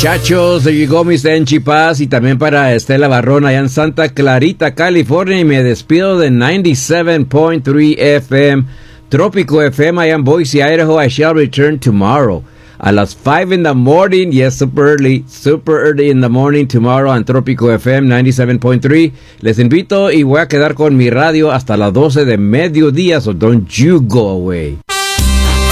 Muchachos, llegó Mr. Enchipaz y también para Estela Barrón allá en Santa Clarita, California, y me despido de 97.3 FM, Trópico FM allá en Boise, Idaho. I shall return tomorrow a las 5 in the morning. Yes, super early in the morning tomorrow on Trópico FM 97.3. Les invito y voy a quedar con mi radio hasta las 12 de mediodía, so don't you go away.